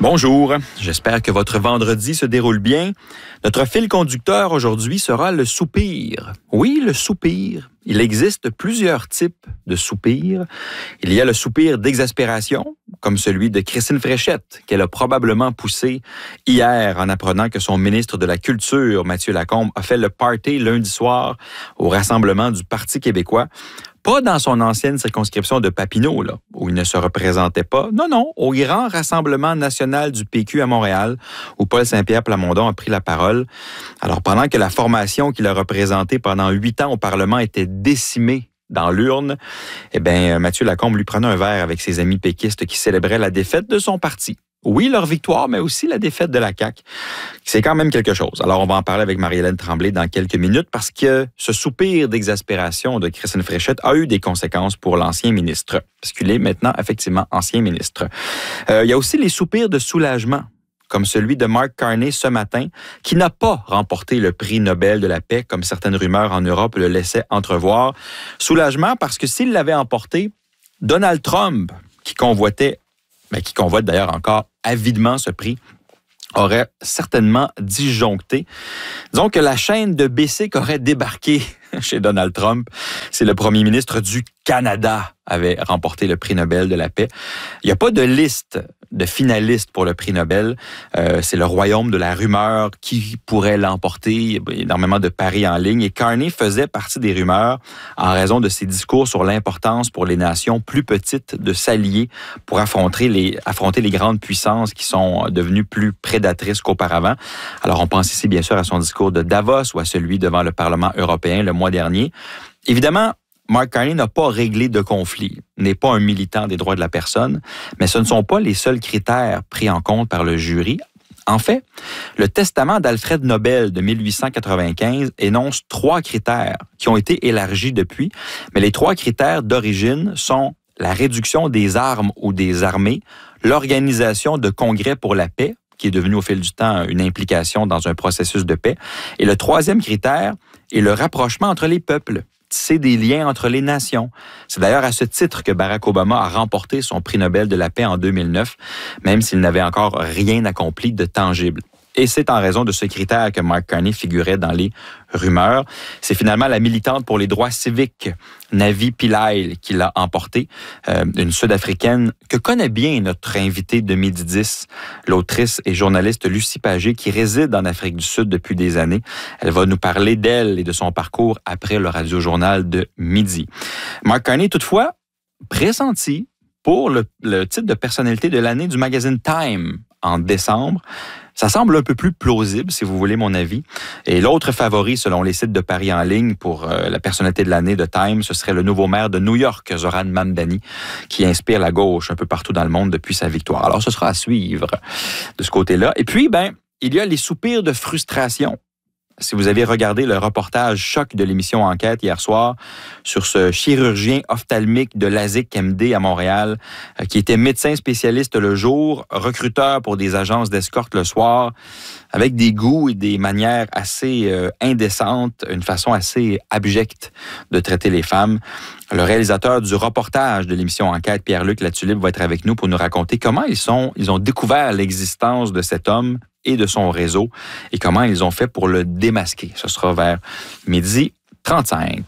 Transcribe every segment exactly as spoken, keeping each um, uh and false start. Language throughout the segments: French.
Bonjour, j'espère que votre vendredi se déroule bien. Notre fil conducteur aujourd'hui sera le soupir. Oui, le soupir. Il existe plusieurs types de soupirs. Il y a le soupir d'exaspération, comme celui de Christine Fréchette, qu'elle a probablement poussé hier en apprenant que son ministre de la Culture, Mathieu Lacombe, a fait le party lundi soir au rassemblement du Parti québécois. Pas dans son ancienne circonscription de Papineau, là, où il ne se représentait pas. Non, non, au grand rassemblement national du P Q à Montréal, où Paul Saint-Pierre Plamondon a pris la parole. Alors, pendant que la formation qu'il a représentée pendant huit ans au Parlement était décimée dans l'urne, eh bien, Mathieu Lacombe lui prenait un verre avec ses amis péquistes qui célébraient la défaite de son parti. Oui, leur victoire, mais aussi la défaite de la C A Q. C'est quand même quelque chose. Alors, on va en parler avec Marie-Hélène Tremblay dans quelques minutes parce que ce soupir d'exaspération de Christine Fréchette a eu des conséquences pour l'ancien ministre, parce qu'il est maintenant effectivement ancien ministre. Euh, il y a aussi les soupirs de soulagement, comme celui de Mark Carney ce matin, qui n'a pas remporté le prix Nobel de la paix, comme certaines rumeurs en Europe le laissaient entrevoir. Soulagement parce que s'il l'avait emporté, Donald Trump, qui convoitait mais qui convoite d'ailleurs encore avidement ce prix, aurait certainement disjoncté. Disons que la chaîne de Bessic aurait débarqué chez Donald Trump si le premier ministre du Canada avait remporté le prix Nobel de la paix. Il n'y a pas de liste de finalistes pour le prix Nobel. Euh, c'est le royaume de la rumeur qui pourrait l'emporter. Il y a énormément de paris en ligne. Et Carney faisait partie des rumeurs en raison de ses discours sur l'importance pour les nations plus petites de s'allier pour affronter les, affronter les grandes puissances qui sont devenues plus prédatrices qu'auparavant. Alors, on pense ici bien sûr à son discours de Davos ou à celui devant le Parlement européen le mois dernier. Évidemment, Mark Carney n'a pas réglé de conflit, n'est pas un militant des droits de la personne, mais ce ne sont pas les seuls critères pris en compte par le jury. En fait, le testament d'Alfred Nobel de mille huit cent quatre-vingt-quinze énonce trois critères qui ont été élargis depuis, mais les trois critères d'origine sont la réduction des armes ou des armées, l'organisation de congrès pour la paix, qui est devenu au fil du temps une implication dans un processus de paix, et le troisième critère est le rapprochement entre les peuples. C'est des liens entre les nations. C'est d'ailleurs à ce titre que Barack Obama a remporté son prix Nobel de la paix en deux mille neuf, même s'il n'avait encore rien accompli de tangible. Et c'est en raison de ce critère que Mark Carney figurait dans les rumeurs. C'est finalement la militante pour les droits civiques, Navi Pillay, qui l'a emporté, euh, une Sud-Africaine que connaît bien notre invitée de Midi dix, l'autrice et journaliste Lucie Pagé, qui réside en Afrique du Sud depuis des années. Elle va nous parler d'elle et de son parcours après le radio-journal de midi. Mark Carney, toutefois, pressenti pour le, le titre de personnalité de l'année du magazine Time en décembre. Ça semble un peu plus plausible, si vous voulez mon avis. Et l'autre favori, selon les sites de paris en ligne pour euh, la personnalité de l'année de Time, ce serait le nouveau maire de New York, Zoran Mamdani, qui inspire la gauche un peu partout dans le monde depuis sa victoire. Alors, ce sera à suivre de ce côté-là. Et puis, ben, il y a les soupirs de frustration. Si vous avez regardé le reportage choc de l'émission Enquête hier soir sur ce chirurgien ophtalmique de l'A S I C M D à Montréal, euh, qui était médecin spécialiste le jour, recruteur pour des agences d'escorte le soir, avec des goûts et des manières assez euh, indécentes, une façon assez abjecte de traiter les femmes. Le réalisateur du reportage de l'émission Enquête, Pierre-Luc Latulippe, va être avec nous pour nous raconter comment ils sont, ils ont découvert l'existence de cet homme et de son réseau et comment ils ont fait pour le démasquer. Ce sera vers midi trente-cinq.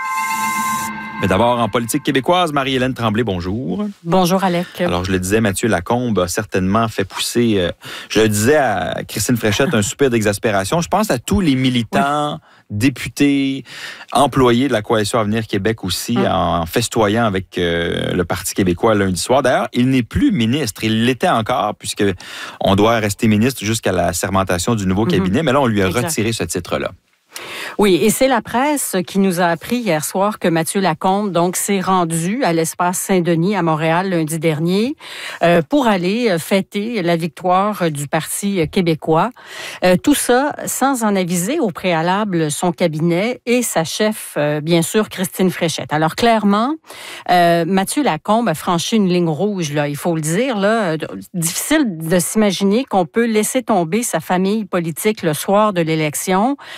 Mais d'abord, en politique québécoise, Marie-Hélène Tremblay, bonjour. Bonjour, Alec. Alors, je le disais, Mathieu Lacombe a certainement fait pousser, euh, je le disais à Christine Fréchette, un soupir d'exaspération. Je pense à tous les militants, oui. députés, employés de la Coalition Avenir Québec aussi, hum. en festoyant avec euh, le Parti québécois lundi soir. D'ailleurs, il n'est plus ministre. Il l'était encore, puisque on doit rester ministre jusqu'à la sermentation du nouveau cabinet. Hum. Mais là, on lui a exact. retiré ce titre-là. Oui, et c'est la presse qui nous a appris hier soir que Mathieu Lacombe donc s'est rendu à l'espace Saint-Denis à Montréal lundi dernier euh, pour aller fêter la victoire du Parti québécois. Euh, tout ça sans en aviser au préalable son cabinet et sa chef, euh, bien sûr, Christine Fréchette. Alors clairement, euh, Mathieu Lacombe a franchi une ligne rouge, là, il faut le dire. Là, difficile de s'imaginer qu'on peut laisser tomber sa famille politique le soir de l'élection, alors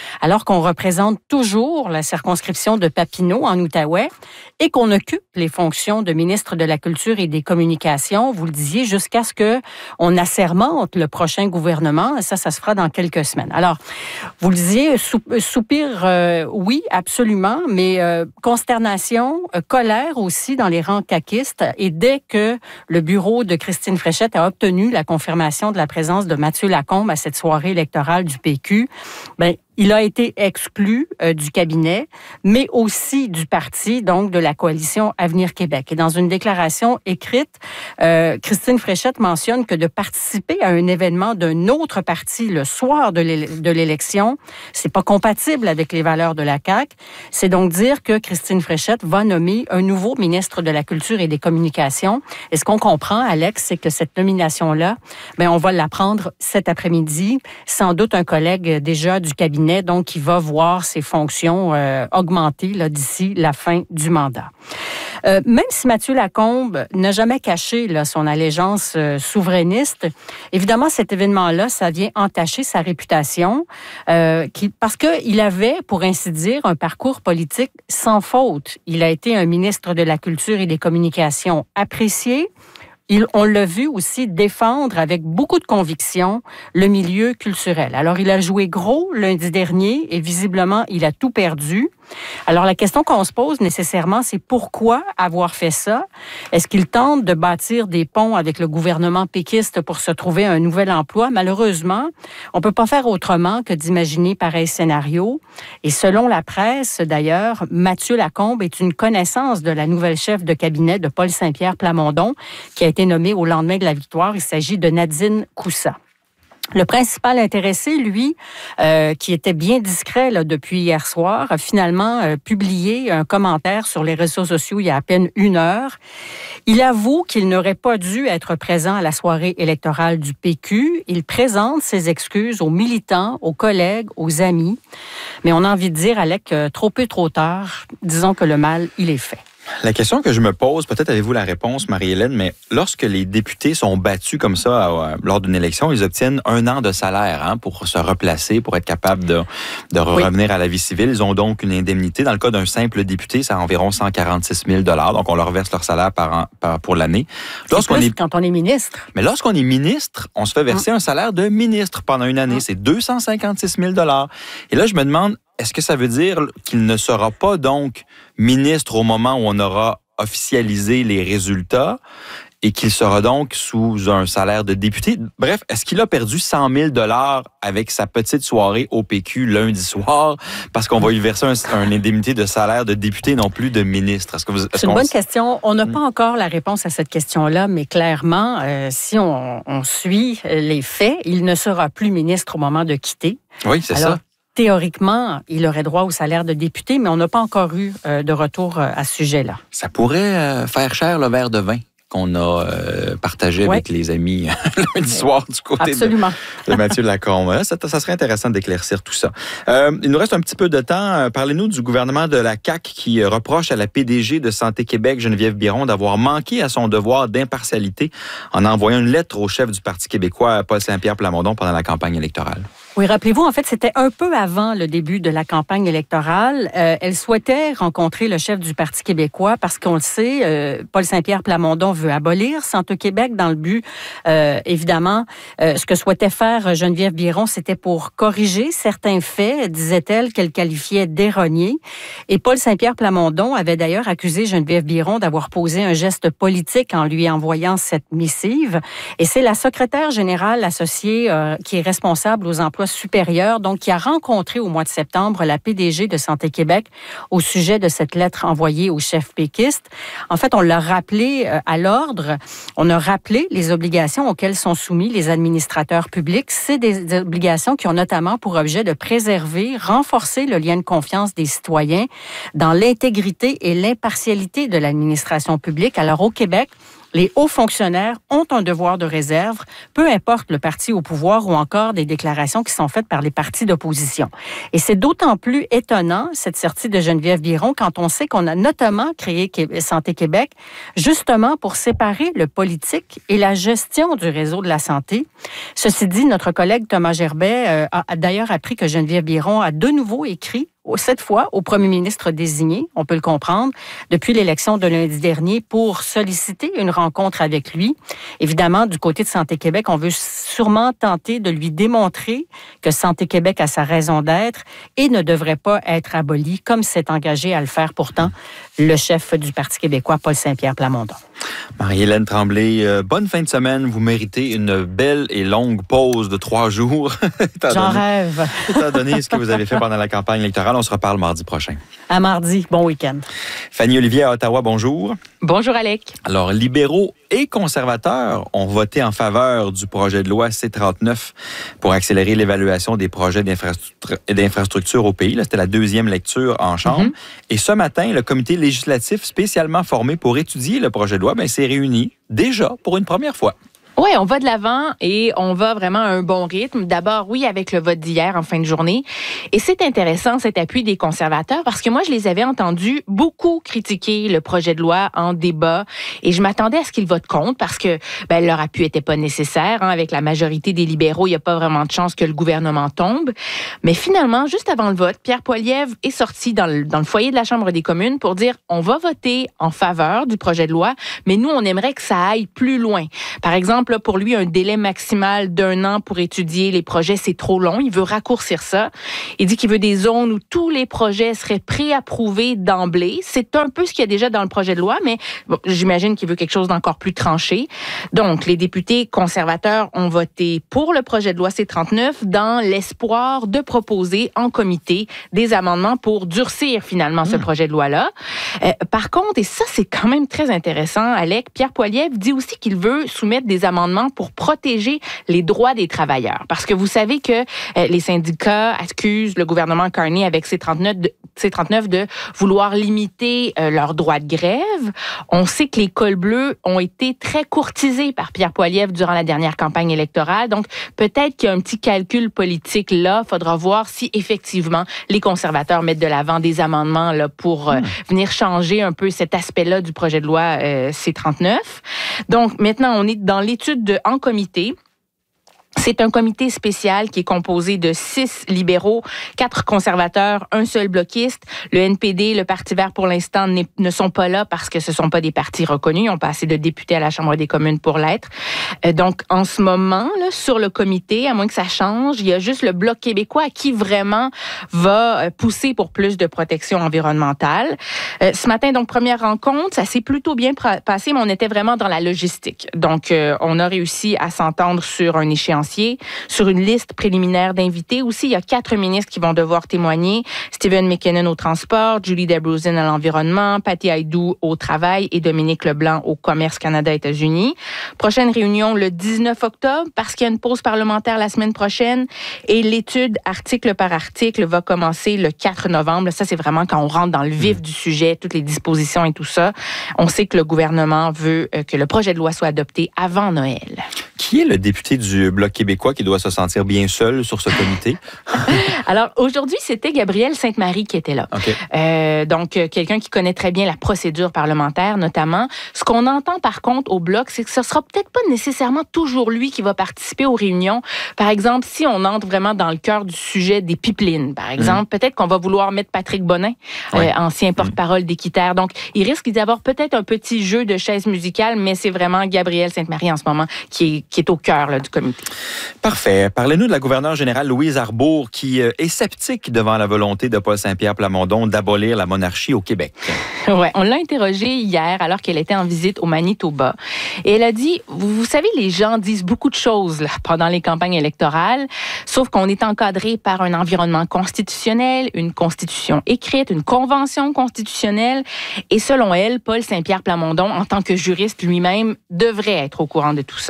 alors qu'on représente toujours la circonscription de Papineau en Outaouais et qu'on occupe les fonctions de ministre de la Culture et des Communications, vous le disiez, jusqu'à ce qu'on assermente le prochain gouvernement. Ça, ça se fera dans quelques semaines. Alors, vous le disiez, soupir, euh, oui, absolument, mais euh, consternation, euh, colère aussi dans les rangs caquistes. Et dès que le bureau de Christine Fréchette a obtenu la confirmation de la présence de Mathieu Lacombe à cette soirée électorale du P Q, bien, il a été exclu euh, du cabinet, mais aussi du parti, donc de la coalition Avenir Québec. Et dans une déclaration écrite, euh, Christine Fréchette mentionne que de participer à un événement d'un autre parti le soir de l'élection, c'est pas compatible avec les valeurs de la C A Q. C'est donc dire que Christine Fréchette va nommer un nouveau ministre de la Culture et des Communications. Et ce qu'on comprend, Alex, c'est que cette nomination-là, bien, on va l'apprendre cet après-midi. Sans doute un collègue déjà du cabinet, donc qui va voir ses fonctions euh, augmenter là, d'ici la fin du mandat. Euh, même si Mathieu Lacombe n'a jamais caché là, son allégeance euh, souverainiste, évidemment, cet événement-là, ça vient entacher sa réputation euh, qui, parce qu'il avait, pour ainsi dire, un parcours politique sans faute. Il a été un ministre de la Culture et des Communications apprécié. Il, on l'a vu aussi défendre avec beaucoup de conviction le milieu culturel. Alors, il a joué gros lundi dernier et visiblement, il a tout perdu. Alors, la question qu'on se pose nécessairement, c'est pourquoi avoir fait ça? Est-ce qu'il tente de bâtir des ponts avec le gouvernement péquiste pour se trouver un nouvel emploi? Malheureusement, on ne peut pas faire autrement que d'imaginer pareil scénario. Et selon la presse, d'ailleurs, Mathieu Lacombe est une connaissance de la nouvelle chef de cabinet de Paul Saint-Pierre Plamondon, qui a été nommée au lendemain de la victoire. Il s'agit de Nadine Coussa. Le principal intéressé, lui, euh, qui était bien discret là, depuis hier soir, a finalement euh, publié un commentaire sur les réseaux sociaux il y a à peine une heure. Il avoue qu'il n'aurait pas dû être présent à la soirée électorale du P Q. Il présente ses excuses aux militants, aux collègues, aux amis. Mais on a envie de dire, Alec, euh, trop peu, trop tard. Disons que le mal, il est fait. La question que je me pose, peut-être avez-vous la réponse, Marie-Hélène, mais lorsque les députés sont battus comme ça euh, lors d'une élection, ils obtiennent un an de salaire hein, pour se replacer, pour être capables de, de revenir oui. à la vie civile. Ils ont donc une indemnité. Dans le cas d'un simple député, c'est environ cent quarante-six mille dollars. Donc, on leur verse leur salaire par an, par, pour l'année. Lorsqu'on est quand on est ministre. Mais lorsqu'on est ministre, on se fait verser hum. un salaire de ministre pendant une année. Hum. C'est deux cent cinquante-six mille dollars. Et là, je me demande, est-ce que ça veut dire qu'il ne sera pas donc ministre au moment où on aura officialisé les résultats et qu'il sera donc sous un salaire de député? Bref, est-ce qu'il a perdu cent mille dollars avec sa petite soirée au P Q lundi soir parce qu'on va lui verser un, un indemnité de salaire de député, non plus de ministre? Est-ce que vous, est-ce C'est une qu'on... bonne question. On n'a pas encore la réponse à cette question-là, mais clairement, euh, si on, on suit les faits, il ne sera plus ministre au moment de quitter. Oui, c'est Alors, ça. Théoriquement, il aurait droit au salaire de député, mais on n'a pas encore eu euh, de retour euh, à ce sujet-là. Ça pourrait euh, faire cher le verre de vin qu'on a euh, partagé ouais. avec les amis lundi soir du côté Absolument. de, de Mathieu Lacombe. Ça, ça serait intéressant d'éclaircir tout ça. Euh, il nous reste un petit peu de temps. Parlez-nous du gouvernement de la C A Q qui reproche à la P D G de Santé Québec, Geneviève Biron, d'avoir manqué à son devoir d'impartialité en envoyant une lettre au chef du Parti québécois, Paul Saint-Pierre Plamondon, pendant la campagne électorale. Oui, rappelez-vous, en fait, c'était un peu avant le début de la campagne électorale. Euh, elle souhaitait rencontrer le chef du Parti québécois parce qu'on le sait, euh, Paul Saint-Pierre Plamondon veut abolir Santé Québec dans le but, euh, évidemment, euh, ce que souhaitait faire Geneviève Biron, c'était pour corriger certains faits, disait-elle, qu'elle qualifiait d'erronés. Et Paul Saint-Pierre Plamondon avait d'ailleurs accusé Geneviève Biron d'avoir posé un geste politique en lui envoyant cette missive. Et c'est la secrétaire générale associée euh, qui est responsable aux emplois supérieur, donc qui a rencontré au mois de septembre la P D G de Santé Québec au sujet de cette lettre envoyée au chef péquiste. En fait, on l'a rappelé euh, à l'ordre. On a rappelé les obligations auxquelles sont soumis les administrateurs publics. C'est des obligations qui ont notamment pour objet de préserver, renforcer le lien de confiance des citoyens dans l'intégrité et l'impartialité de l'administration publique. Alors, au Québec, Les hauts fonctionnaires ont un devoir de réserve, peu importe le parti au pouvoir ou encore des déclarations qui sont faites par les partis d'opposition. Et c'est d'autant plus étonnant, cette sortie de Geneviève Biron, quand on sait qu'on a notamment créé Santé Québec, justement pour séparer le politique et la gestion du réseau de la santé. Ceci dit, notre collègue Thomas Gerbet euh, a d'ailleurs appris que Geneviève Biron a de nouveau écrit cette fois au premier ministre désigné, on peut le comprendre, depuis l'élection de lundi dernier pour solliciter une rencontre avec lui. Évidemment, du côté de Santé Québec, on veut sûrement tenter de lui démontrer que Santé Québec a sa raison d'être et ne devrait pas être abolie, comme s'est engagé à le faire pourtant le chef du Parti québécois, Paul Saint-Pierre Plamondon. Marie-Hélène Tremblay, euh, bonne fin de semaine. Vous méritez une belle et longue pause de trois jours. J'en rêve. Étant donné ce que vous avez fait pendant la campagne électorale, on se reparle mardi prochain. À mardi. Bon week-end. Fanny Olivier à Ottawa, bonjour. Bonjour, Alec. Alors, libéraux et conservateurs ont voté en faveur du projet de loi C trente-neuf pour accélérer l'évaluation des projets d'infrastructure, d'infrastructure au pays. Là, c'était la deuxième lecture en Chambre. Mm-hmm. Et ce matin, le comité législatif spécialement formé pour étudier le projet de loi ben, s'est réuni déjà pour une première fois. Oui, on va de l'avant et on va vraiment à un bon rythme. D'abord, oui, avec le vote d'hier en fin de journée. Et c'est intéressant, cet appui des conservateurs, parce que moi, je les avais entendus beaucoup critiquer le projet de loi en débat. Et je m'attendais à ce qu'ils votent contre parce que ben, leur appui n'était pas nécessaire. Hein. Avec la majorité des libéraux, il n'y a pas vraiment de chance que le gouvernement tombe. Mais finalement, juste avant le vote, Pierre Poilievre est sorti dans le, dans le foyer de la Chambre des communes pour dire on va voter en faveur du projet de loi, mais nous, on aimerait que ça aille plus loin. Par exemple, là, pour lui, un délai maximal d'un an pour étudier les projets, c'est trop long. Il veut raccourcir ça. Il dit qu'il veut des zones où tous les projets seraient préapprouvés d'emblée. C'est un peu ce qu'il y a déjà dans le projet de loi, mais bon, j'imagine qu'il veut quelque chose d'encore plus tranché. Donc, les députés conservateurs ont voté pour le projet de loi C trente-neuf dans l'espoir de proposer en comité des amendements pour durcir finalement ce mmh. projet de loi-là. Euh, par contre, et ça, c'est quand même très intéressant, Alec, Pierre Poilievre dit aussi qu'il veut soumettre des amendements pour protéger les droits des travailleurs. Parce que vous savez que euh, les syndicats accusent le gouvernement Carney avec C trente-neuf de, C trente-neuf de vouloir limiter euh, leurs droits de grève. On sait que les cols bleus ont été très courtisés par Pierre Poilievre durant la dernière campagne électorale. Donc, peut-être qu'il y a un petit calcul politique là. Il faudra voir si effectivement les conservateurs mettent de l'avant des amendements là, pour euh, mmh. venir changer un peu cet aspect-là du projet de loi euh, C trente-neuf. Donc, maintenant, on est dans l'étude de, en comité. C'est un comité spécial qui est composé de six libéraux, quatre conservateurs, un seul bloquiste. Le N P D, le Parti vert, pour l'instant, ne sont pas là parce que ce ne sont pas des partis reconnus. Ils n'ont pas assez de députés à la Chambre des communes pour l'être. Donc, en ce moment, là, sur le comité, à moins que ça change, il y a juste le Bloc québécois qui vraiment va pousser pour plus de protection environnementale. Ce matin, donc, première rencontre, ça s'est plutôt bien passé, mais on était vraiment dans la logistique. Donc, on a réussi à s'entendre sur un échéancier, sur une liste préliminaire d'invités. Aussi, il y a quatre ministres qui vont devoir témoigner. Stephen McKinnon au transport, Julie Dabrousin à l'environnement, Patty Aydou au travail et Dominique Leblanc au commerce Canada-États-Unis. Prochaine réunion le dix-neuf octobre parce qu'il y a une pause parlementaire la semaine prochaine et l'étude article par article va commencer le quatre novembre. Ça, c'est vraiment quand on rentre dans le vif du sujet, toutes les dispositions et tout ça. On sait que le gouvernement veut que le projet de loi soit adopté avant Noël. Qui est le député du Bloc québécois qui doit se sentir bien seul sur ce comité? Alors, aujourd'hui, c'était Gabrielle Sainte-Marie qui était là. Okay. Euh, donc, quelqu'un qui connaît très bien la procédure parlementaire, notamment. Ce qu'on entend, par contre, au Bloc, c'est que ce sera peut-être pas nécessairement toujours lui qui va participer aux réunions. Par exemple, si on entre vraiment dans le cœur du sujet des pipelines, par exemple, mmh. peut-être qu'on va vouloir mettre Patrick Bonin, ouais. euh, ancien porte-parole mmh. d'Équiterre. Donc, il risque d'y avoir peut-être un petit jeu de chaises musicales, mais c'est vraiment Gabrielle Sainte-Marie en ce moment qui est qui est au cœur là, du comité. Parfait. Parlez-nous de la gouverneure générale Louise Arbour qui euh, est sceptique devant la volonté de Paul Saint-Pierre Plamondon d'abolir la monarchie au Québec. Oui, on l'a interrogée hier alors qu'elle était en visite au Manitoba. Et elle a dit, vous, vous savez, les gens disent beaucoup de choses là, pendant les campagnes électorales, sauf qu'on est encadré par un environnement constitutionnel, une constitution écrite, une convention constitutionnelle. Et selon elle, Paul Saint-Pierre Plamondon, en tant que juriste lui-même, devrait être au courant de tout ça.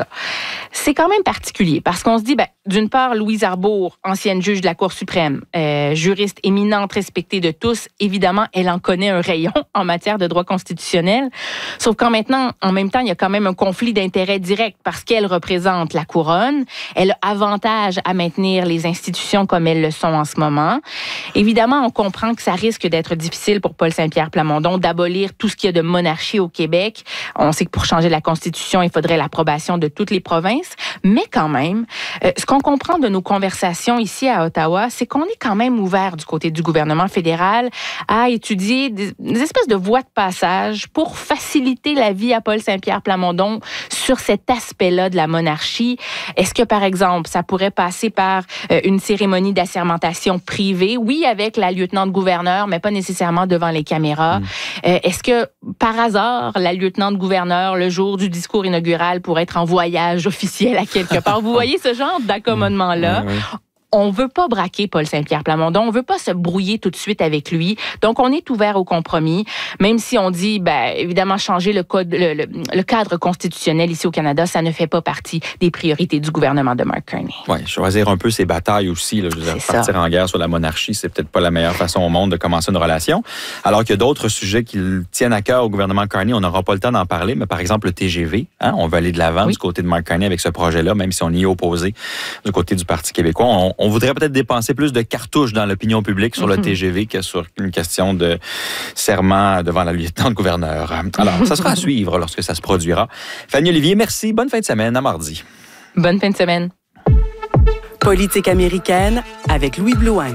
C'est quand même particulier parce qu'on se dit, ben, d'une part, Louise Arbour, ancienne juge de la Cour suprême, euh, juriste éminente, respectée de tous, évidemment, elle en connaît un rayon en matière de droit constitutionnel. Sauf qu'en maintenant, en même temps, il y a quand même un conflit d'intérêts direct parce qu'elle représente la couronne. Elle a avantage à maintenir les institutions comme elles le sont en ce moment. Évidemment, on comprend que ça risque d'être difficile pour Paul Saint-Pierre Plamondon d'abolir tout ce qu'il y a de monarchie au Québec. On sait que pour changer la Constitution, il faudrait l'approbation de toutes les provinces. Mais quand même, euh, ce qu'on comprend de nos conversations ici à Ottawa, c'est qu'on est quand même ouvert du côté du gouvernement fédéral à étudier des, des espèces de voies de passage pour faciliter la vie à Paul Saint-Pierre Plamondon sur cet aspect-là de la monarchie. Est-ce que, par exemple, ça pourrait passer par euh, une cérémonie d'assermentation privée? Oui, avec la lieutenant-gouverneur, mais pas nécessairement devant les caméras. Mmh. Euh, est-ce que, par hasard, la lieutenant-gouverneur, le jour du discours inaugural, pourrait être en voyage officiel à quelque part? Vous voyez ce genre d'accommodement-là? Oui, oui. On veut pas braquer Paul Saint-Pierre Plamondon, on veut pas se brouiller tout de suite avec lui. Donc, on est ouvert au compromis, même si on dit, ben, évidemment, changer le, code, le, le, le cadre constitutionnel ici au Canada, ça ne fait pas partie des priorités du gouvernement de Mark Carney. Oui, choisir un peu ses batailles aussi. Là, je veux dire, partir ça. en guerre sur la monarchie, c'est peut-être pas la meilleure façon au monde de commencer une relation. Alors qu'il y a d'autres sujets qui tiennent à cœur au gouvernement Carney, on n'aura pas le temps d'en parler, mais par exemple, le T G V, hein, on veut aller de l'avant oui. du côté de Mark Carney avec ce projet-là, même si on y est opposé du côté du Parti québécois. On, on voudrait peut-être dépenser plus de cartouches dans l'opinion publique sur mm-hmm. le T G V que sur une question de serment devant la lieutenant-gouverneur. Alors, ça sera à suivre lorsque ça se produira. Fanny Olivier, merci. Bonne fin de semaine. À mardi. Bonne fin de semaine. Politique américaine avec Louis Blouin.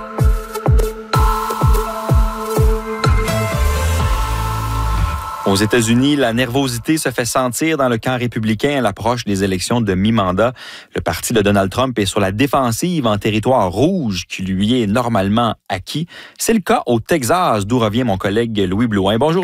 Aux États-Unis, la nervosité se fait sentir dans le camp républicain à l'approche des élections de mi-mandat. Le parti de Donald Trump est sur la défensive en territoire rouge qui lui est normalement acquis. C'est le cas au Texas, d'où revient mon collègue Louis Blouin. Bonjour.